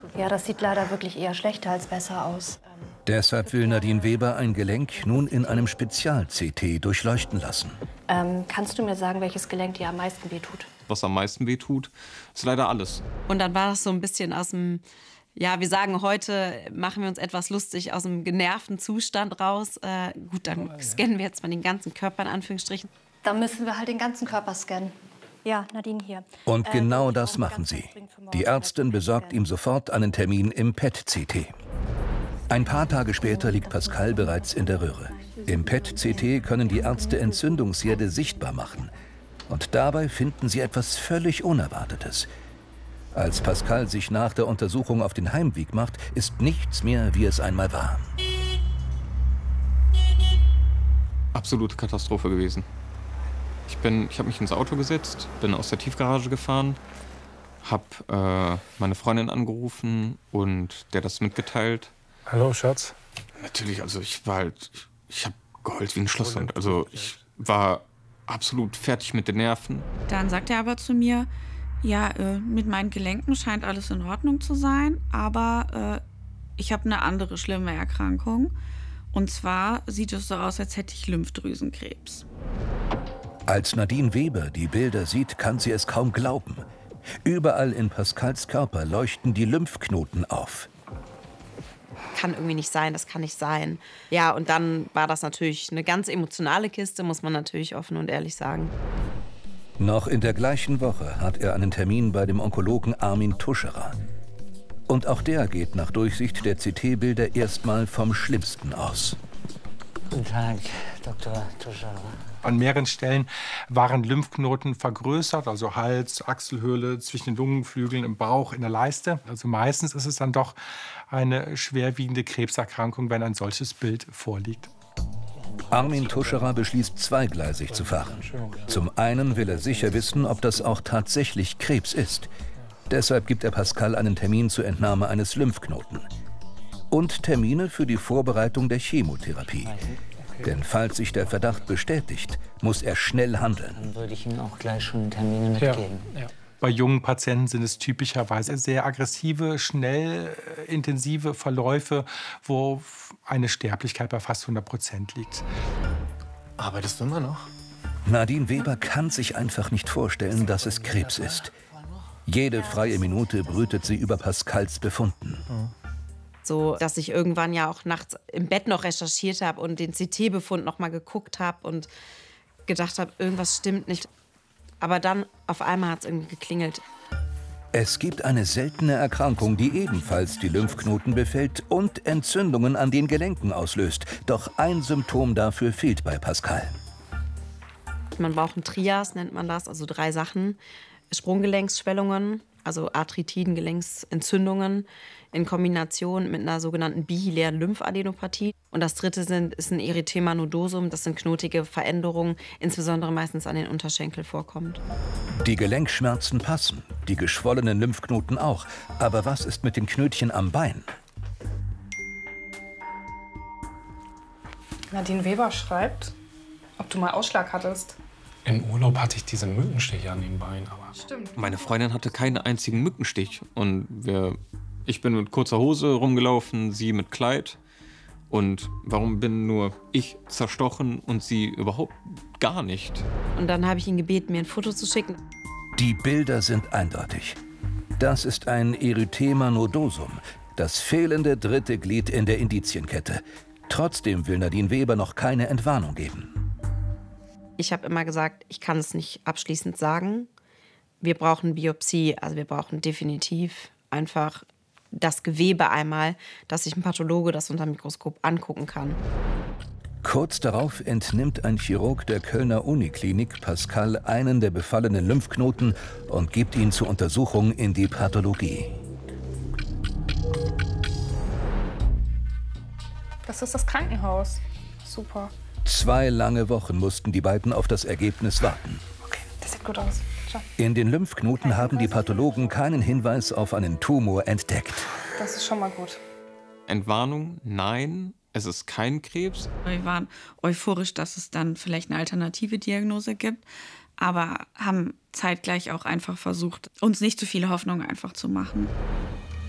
Ja, das sieht leider wirklich eher schlechter als besser aus. Deshalb will Nadine Weber ein Gelenk nun in einem Spezial-CT durchleuchten lassen. Kannst du mir sagen, welches Gelenk dir am meisten wehtut? Was am meisten wehtut, ist leider alles. Und dann war das so ein bisschen aus dem, ja, wir sagen heute, machen wir uns etwas lustig, aus dem genervten Zustand raus. Gut, dann scannen wir jetzt mal den ganzen Körper in Anführungsstrichen. Dann müssen wir halt den ganzen Körper scannen. Ja, Nadine hier. Und genau das machen sie. Die Ärztin besorgt ihm sofort einen Termin im PET-CT. Ein paar Tage später liegt Pascal bereits in der Röhre. Im PET-CT können die Ärzte Entzündungsherde sichtbar machen. Und dabei finden sie etwas völlig Unerwartetes. Als Pascal sich nach der Untersuchung auf den Heimweg macht, ist nichts mehr, wie es einmal war. Absolute Katastrophe gewesen. Ich habe mich ins Auto gesetzt, bin aus der Tiefgarage gefahren, habe meine Freundin angerufen und der das mitgeteilt. Hallo, Schatz. Natürlich, also ich habe geheult wie ein Schlosshund. Also ich war absolut fertig mit den Nerven. Dann sagt er aber zu mir, ja, mit meinen Gelenken scheint alles in Ordnung zu sein, aber ich habe eine andere schlimme Erkrankung. Und zwar sieht es so aus, als hätte ich Lymphdrüsenkrebs. Als Nadine Weber die Bilder sieht, kann sie es kaum glauben. Überall in Pascals Körper leuchten die Lymphknoten auf. Kann irgendwie nicht sein, das kann nicht sein. Ja, und dann war das natürlich eine ganz emotionale Kiste, muss man natürlich offen und ehrlich sagen. Noch in der gleichen Woche hat er einen Termin bei dem Onkologen Armin Tuscherer. Und auch der geht nach Durchsicht der CT-Bilder erstmal vom Schlimmsten aus. Guten Tag, Dr. Tuscherer. An mehreren Stellen waren Lymphknoten vergrößert, also Hals, Achselhöhle, zwischen den Lungenflügeln, im Bauch, in der Leiste. Also meistens ist es dann doch eine schwerwiegende Krebserkrankung, wenn ein solches Bild vorliegt. Armin Tuscherer beschließt, zweigleisig zu fahren. Zum einen will er sicher wissen, ob das auch tatsächlich Krebs ist. Deshalb gibt er Pascal einen Termin zur Entnahme eines Lymphknoten. Und Termine für die Vorbereitung der Chemotherapie. Denn falls sich der Verdacht bestätigt, muss er schnell handeln. Dann würde ich Ihnen auch gleich schon Termine mitgeben. Ja. Bei jungen Patienten sind es typischerweise sehr aggressive, schnell intensive Verläufe, wo eine Sterblichkeit bei fast 100% liegt. Arbeitest du immer noch? Nadine Weber kann sich einfach nicht vorstellen, dass es Krebs ist. Jede freie Minute brütet sie über Pascals Befunden. So, dass ich irgendwann ja auch nachts im Bett noch recherchiert habe und den CT-Befund noch mal geguckt habe und gedacht habe, irgendwas stimmt nicht. Aber dann auf einmal hat es irgendwie geklingelt. Es gibt eine seltene Erkrankung, die ebenfalls die Lymphknoten befällt und Entzündungen an den Gelenken auslöst. Doch ein Symptom dafür fehlt bei Pascal. Man braucht ein Trias, nennt man das, also 3 Sachen. Sprunggelenksschwellungen, also Arthritiden, Gelenksentzündungen in Kombination mit einer sogenannten bihilären Lymphadenopathie. Und das dritte ist ein Erythema nodosum, das sind knotige Veränderungen, insbesondere meistens an den Unterschenkel vorkommt. Die Gelenkschmerzen passen, die geschwollenen Lymphknoten auch. Aber was ist mit den Knötchen am Bein? Nadine Weber schreibt, ob du mal Ausschlag hattest. Im Urlaub hatte ich diese Mückenstiche an den Beinen. Aber Stimmt. Meine Freundin hatte keinen einzigen Mückenstich. Und ich bin mit kurzer Hose rumgelaufen, sie mit Kleid. Und warum bin nur ich zerstochen und sie überhaupt gar nicht? Und dann habe ich ihn gebeten, mir ein Foto zu schicken. Die Bilder sind eindeutig. Das ist ein Erythema nodosum, das fehlende dritte Glied in der Indizienkette. Trotzdem will Nadine Weber noch keine Entwarnung geben. Ich habe immer gesagt, ich kann es nicht abschließend sagen. Wir brauchen Biopsie, also wir brauchen definitiv einfach das Gewebe einmal, dass sich ein Pathologe das unter dem Mikroskop angucken kann. Kurz darauf entnimmt ein Chirurg der Kölner Uniklinik Pascal einen der befallenen Lymphknoten und gibt ihn zur Untersuchung in die Pathologie. Das ist das Krankenhaus. Super. 2 lange Wochen mussten die beiden auf das Ergebnis warten. Okay, das sieht gut aus. Schau. In den Lymphknoten haben die Pathologen keinen Hinweis auf einen Tumor entdeckt. Das ist schon mal gut. Entwarnung? Nein, es ist kein Krebs. Wir waren euphorisch, dass es dann vielleicht eine alternative Diagnose gibt, aber haben zeitgleich auch einfach versucht, uns nicht zu viel Hoffnung einfach zu machen.